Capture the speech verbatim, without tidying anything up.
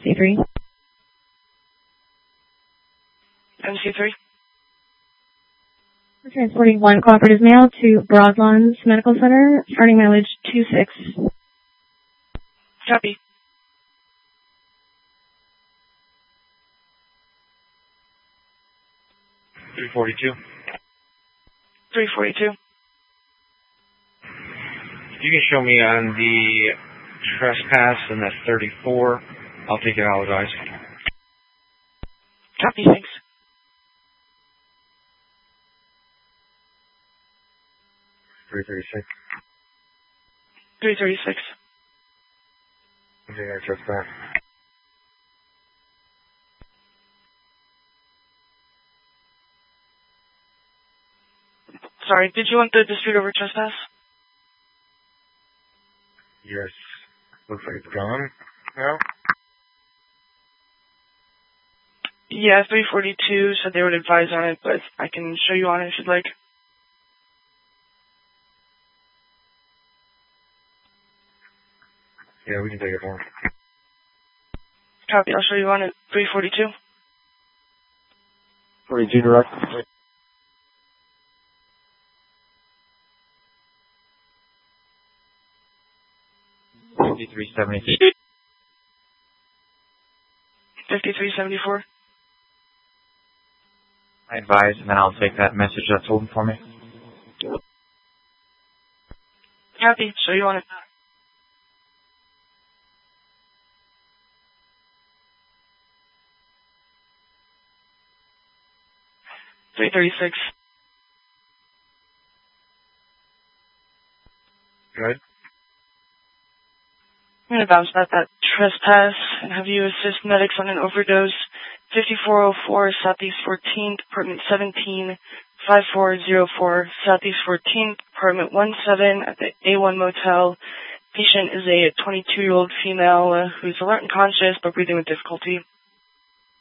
C three. M C three. We're transporting one cooperative male to Broadlands Medical Center, starting mileage two six. Copy. three forty-two. three forty-two. If you can show me on the trespass and that thirty-four, I'll take it out, guys. Copy, thanks. three thirty-six. three thirty-six. I'm taking our trespass. Sorry, did you want the dispute over trespass? Yes. Looks like it's gone now. Yeah, three forty-two said they would advise on it, but I can show you on it if you'd like. Yeah, we can take it for him. Copy, I'll show you on it. three forty-two. forty-two direct. fifty-three seventy-two. fifty-three seventy-four. I advise, and then I'll take that message that's holding for me. Copy, show you on it. three thirty-six. Good. I'm going to bounce back that trespass and have you assist medics on an overdose. fifty-four oh four Southeast fourteenth, apartment seventeen, five four oh four Southeast fourteenth, apartment one seven at the A one Motel. Patient is a twenty-two-year-old female uh, who's alert and conscious but breathing with difficulty.